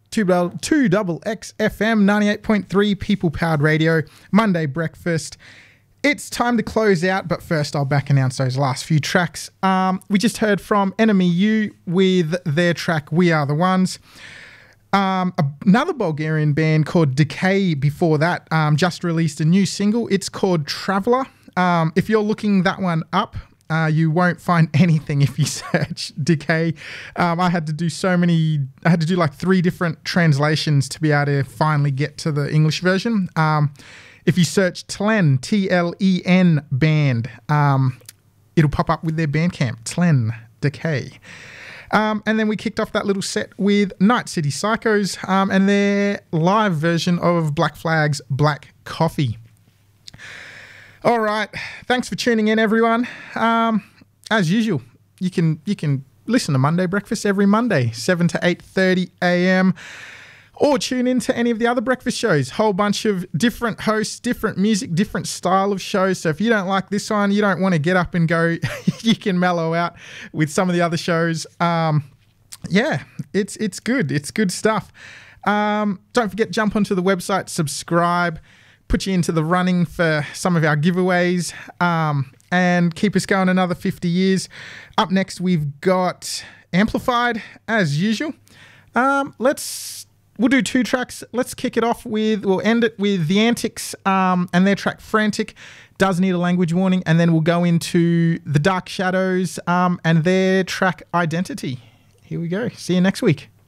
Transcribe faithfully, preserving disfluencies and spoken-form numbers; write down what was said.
two double X F M, ninety-eight point three People Powered Radio, Monday Breakfast. It's time to close out, but first I'll back announce those last few tracks. Um, we just heard from Enemy U with their track We Are The Ones. Um, another Bulgarian band called Decay before that um, just released a new single. It's called Traveller. Um, if you're looking that one up, Uh, you won't find anything if you search Decay. Um, I had to do so many, I had to do like three different translations to be able to finally get to the English version. Um, if you search Tlen, T L E N band, um, it'll pop up with their Bandcamp, Tlen, Decay. Um, and then we kicked off that little set with Night City Psychos um, and their live version of Black Flag's Black Coffee. All right. Thanks for tuning in, everyone. Um, as usual, you can you can listen to Monday Breakfast every Monday, seven to eight thirty a.m. or tune in to any of the other breakfast shows. Whole bunch of different hosts, different music, different style of shows. So if you don't like this one, you don't want to get up and go, you can mellow out with some of the other shows. Um, yeah, it's it's good. It's good stuff. Um, don't forget, jump onto the website, subscribe, put you into the running for some of our giveaways, um, and keep us going another fifty years. Up next, we've got Amplified, as usual. Um, let's, we'll do two tracks. Let's kick it off with, we'll end it with The Antics um, and their track Frantic, does need a language warning, and then we'll go into The Dark Shadows um, and their track Identity. Here we go. See you next week.